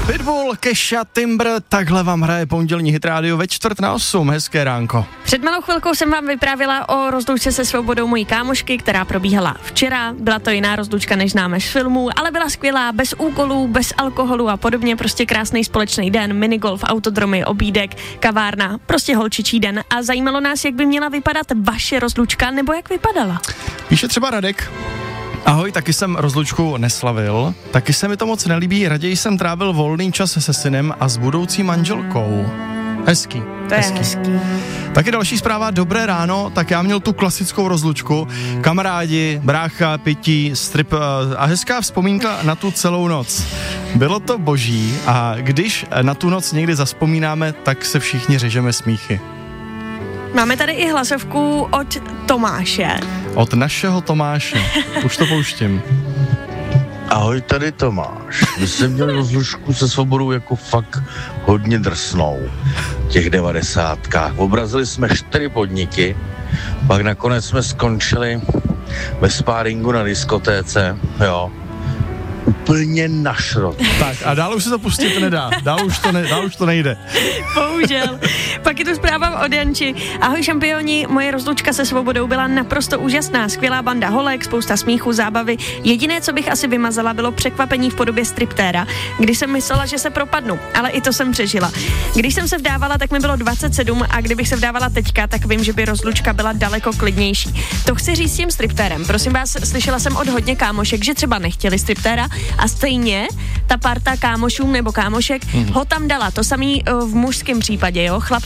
Pitbull, Kesha, Timber, takhle vám hraje pondělní Hit Radio ve 7:45. Hezké ránko. Před malou chvilkou jsem vám vyprávěla o rozloučce se svobodou mojí kámošky, která probíhala včera. Byla to jiná rozloučka, než známe z filmů, ale byla skvělá, bez úkolů, bez alkoholu a podobně, prostě krásný společný den, minigolf, autodromy, obídek, kavárna, prostě holčičí den. A zajímalo nás, jak by měla vypadat vaše rozloučka, nebo jak vypadala. Píše třeba Radek. Ahoj, taky jsem rozlučku neslavil, taky se mi to moc nelíbí, raději jsem trávil volný čas se synem a s budoucí manželkou. Hezký. To je hezký. Taky další zpráva, dobré ráno, tak já měl tu klasickou rozlučku, kamarádi, brácha, pití, strip a hezká vzpomínka na tu celou noc. Bylo to boží a když na tu noc někdy zavzpomínáme, tak se všichni řežeme smíchy. Máme tady i hlasovku od Tomáše. Od našeho Tomáše. Už to pouštím. Ahoj, tady Tomáš. My jsme měli rozlučku se svobodou jako fakt hodně drsnou. Těch 90kách. Obrazili jsme 4 podniky, pak nakonec jsme skončili ve spáringu na diskotéce, jo. Úplně na šrot. Tak a dál už se to pustit nedá. Dál už to nejde. Bohužel. Pak je tu zpráva od Janči. Ahoj šampioni, moje rozlučka se svobodou byla naprosto úžasná. Skvělá banda holek, spousta smíchu, zábavy. Jediné, co bych asi vymazala, bylo překvapení v podobě striptéra, kdy jsem myslela, že se propadnu, ale i to jsem přežila. Když jsem se vdávala, tak mi bylo 27 a kdybych se vdávala teďka, tak vím, že by rozlučka byla daleko klidnější. To chci říct s tím striptérem. Prosím vás, slyšela jsem od hodně kámošek, že třeba nechtěli striptéra a stejně ta parta kámošů nebo kámošek ho tam dala. To samý v mužském případě, jo. Chlap